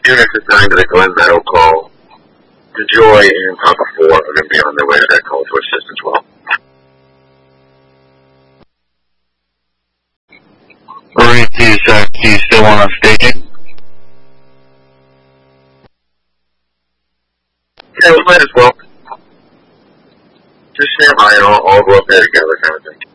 Units assigned to the Glen Meadow call to Joy and Papa 4 are going to be on their way to that call to assist as well. Marine, do you still want us staging? Yeah, we might as well. Just stand by and all go up there together kind of thing.